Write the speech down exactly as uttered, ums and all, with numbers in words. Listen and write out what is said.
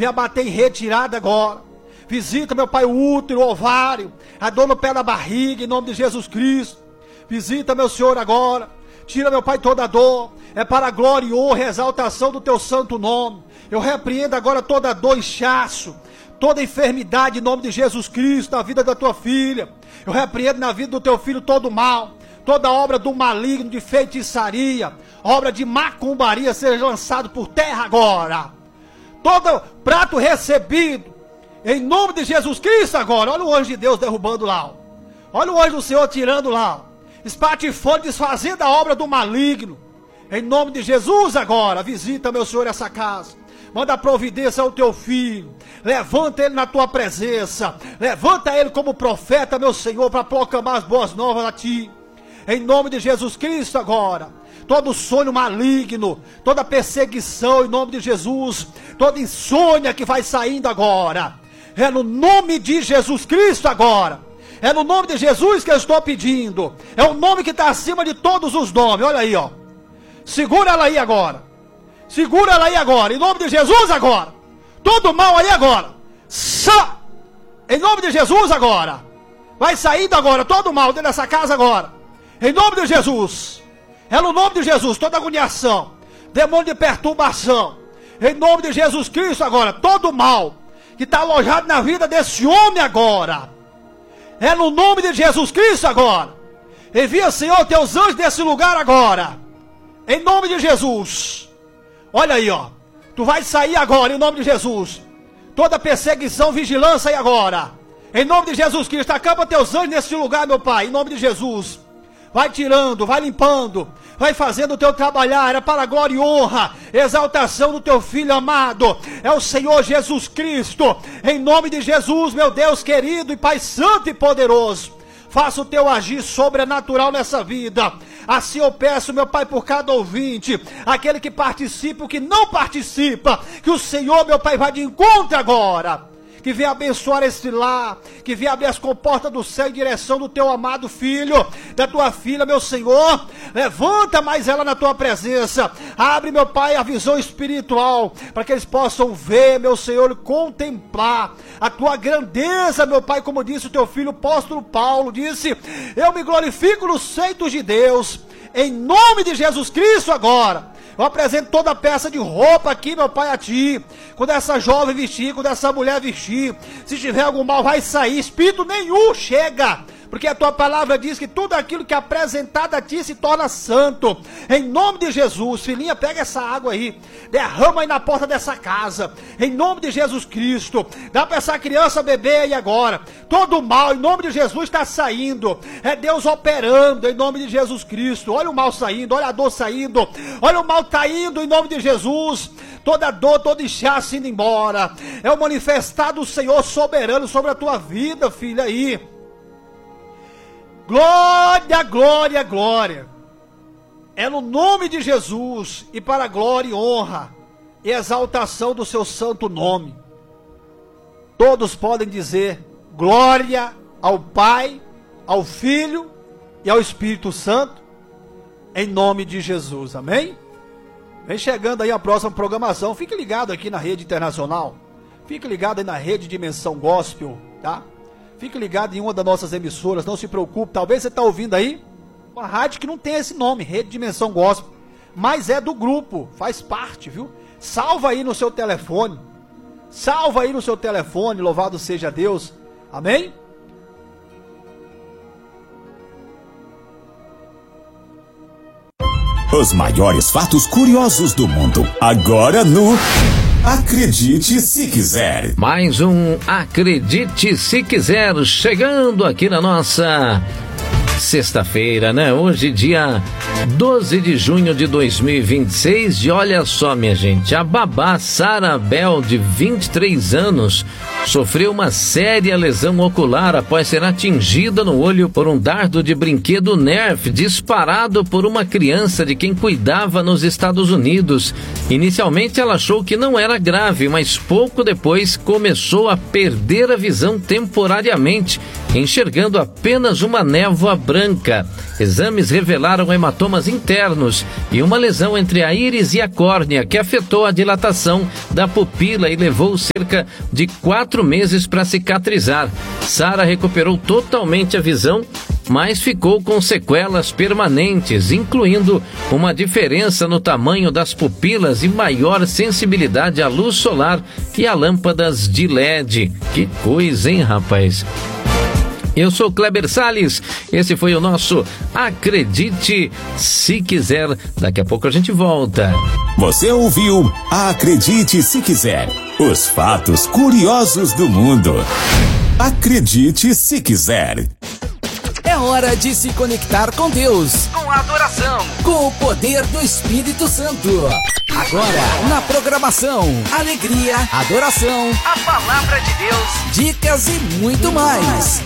venha bater em retirada agora. Visita, meu Pai, o útero, o ovário, a dor no pé da barriga, em nome de Jesus Cristo. Visita, meu Senhor, agora. Tira, meu Pai, toda a dor. É para a glória e honra e exaltação do teu santo nome. Eu repreendo agora toda a dor e inchaço, toda enfermidade em nome de Jesus Cristo na vida da tua filha. Eu repreendo na vida do teu filho todo mal, toda obra do maligno, de feitiçaria, obra de macumbaria seja lançado por terra agora. Todo prato recebido em nome de Jesus Cristo agora. Olha o anjo de Deus derrubando lá. Olha o anjo do Senhor tirando lá. Espatifando, desfazendo a obra do maligno. Em nome de Jesus agora. Visita, meu Senhor, essa casa. Manda providência ao teu filho. Levanta ele na tua presença. Levanta ele como profeta, meu Senhor, para proclamar as boas novas a ti. Em nome de Jesus Cristo agora. Todo sonho maligno, toda perseguição em nome de Jesus, toda insônia que vai saindo agora. É no nome de Jesus Cristo agora. É no nome de Jesus que eu estou pedindo. É o nome que está acima de todos os nomes. Olha aí, ó. Segura ela aí agora. Segura ela aí agora. Em nome de Jesus agora. Todo mal aí agora. Sa! Em nome de Jesus agora. Vai saindo agora. Todo mal dentro dessa casa agora. Em nome de Jesus. É no nome de Jesus. Toda agoniação. Demônio de perturbação. Em nome de Jesus Cristo agora. Todo mal que está alojado na vida desse homem agora. É no nome de Jesus Cristo agora. Envia, Senhor, teus anjos desse lugar agora. Em nome de Jesus. Olha aí, ó. Tu vai sair agora, em nome de Jesus. Toda perseguição, vigilância aí agora. Em nome de Jesus Cristo. Acampa teus anjos nesse lugar, meu Pai. Em nome de Jesus. Vai tirando, vai limpando. Vai fazendo o teu trabalhar. É para a glória e honra. Exaltação do teu Filho amado. É o Senhor Jesus Cristo. Em nome de Jesus, meu Deus querido e Pai santo e poderoso. Faça o teu agir sobrenatural nessa vida. Assim eu peço, meu Pai, por cada ouvinte, aquele que participa, o que não participa, que o Senhor, meu Pai, vai de encontro agora. Que venha abençoar esse lar, que venha abrir as comportas do céu em direção do teu amado filho, da tua filha, meu Senhor. Levanta mais ela na tua presença. Abre, meu Pai, a visão espiritual, para que eles possam ver, meu Senhor, e contemplar a tua grandeza, meu Pai, como disse o teu filho, o apóstolo Paulo, disse: eu me glorifico nos feitos de Deus, em nome de Jesus Cristo agora. Eu apresento toda a peça de roupa aqui, meu Pai, a ti. Quando essa jovem vestir, quando essa mulher vestir, se tiver algum mal, vai sair. Espírito nenhum chega. Porque a tua palavra diz que tudo aquilo que é apresentado a ti se torna santo. Em nome de Jesus, filhinha, pega essa água aí. Derrama aí na porta dessa casa. Em nome de Jesus Cristo. Dá para essa criança beber aí agora. Todo mal, em nome de Jesus, está saindo. É Deus operando, em nome de Jesus Cristo. Olha o mal saindo, olha a dor saindo. Olha o mal tá indo, em nome de Jesus. Toda dor, todo inchaço indo embora. É o manifestar do Senhor soberano sobre a tua vida, filha aí. Glória, glória, glória. É no nome de Jesus e para a glória e honra e exaltação do seu santo nome. Todos podem dizer glória ao Pai, ao Filho e ao Espírito Santo, em nome de Jesus, amém? Vem chegando aí a próxima programação. Fique ligado aqui na Rede Internacional. Fique ligado aí na Rede Dimensão Gospel, tá? Fique ligado em uma das nossas emissoras, não se preocupe. Talvez você está ouvindo aí uma rádio que não tem esse nome, Rede Dimensão Gospel, mas é do grupo, faz parte, viu? Salva aí no seu telefone, salva aí no seu telefone, louvado seja Deus, amém? Os maiores fatos curiosos do mundo, agora no Acredite Se Quiser. Mais um Acredite Se Quiser, chegando aqui na nossa sexta-feira, né? Hoje, dia doze de junho de dois mil e vinte e seis. E olha só, minha gente, a babá Sara Bel, de vinte e três anos, sofreu uma séria lesão ocular após ser atingida no olho por um dardo de brinquedo Nerf disparado por uma criança de quem cuidava nos Estados Unidos. Inicialmente ela achou que não era grave, mas pouco depois começou a perder a visão temporariamente enxergando apenas uma névoa branca. Exames revelaram hematomas internos e uma lesão entre a íris e a córnea, que afetou a dilatação da pupila e levou cerca de quatro meses para cicatrizar. Sara recuperou totalmente a visão, mas ficou com sequelas permanentes, incluindo uma diferença no tamanho das pupilas e maior sensibilidade à luz solar e a lâmpadas de L E D. Que coisa, hein, rapaz? Eu sou Kleber Salles, esse foi o nosso Acredite Se Quiser. Daqui a pouco a gente volta. Você ouviu Acredite Se Quiser, os fatos curiosos do mundo. Acredite Se Quiser. É hora de se conectar com Deus, com a adoração, com o poder do Espírito Santo. Agora, na programação, alegria, adoração, a palavra de Deus, dicas e muito mais.